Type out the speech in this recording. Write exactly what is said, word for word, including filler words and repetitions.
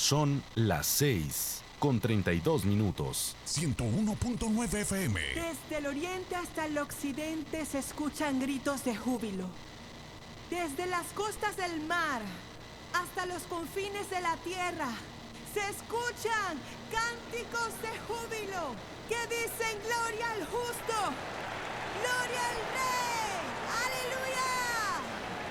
Son las seis con treinta y dos minutos. ciento uno punto nueve F M. Desde el oriente hasta el occidente se escuchan gritos de júbilo. Desde las costas del mar hasta los confines de la tierra se escuchan cánticos de júbilo que dicen gloria al justo, gloria al rey.